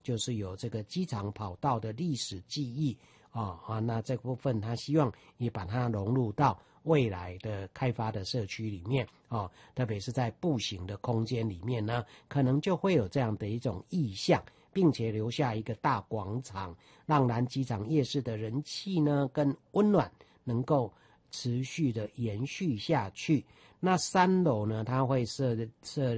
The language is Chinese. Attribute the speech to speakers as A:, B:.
A: 就是有这个机场跑道的历史记忆那这部分他希望也把它融入到未来的开发的社区里面特别是在步行的空间里面呢，可能就会有这样的一种意象，并且留下一个大广场，让南机场夜市的人气呢跟温暖能够持续的延续下去。那3楼呢，它会设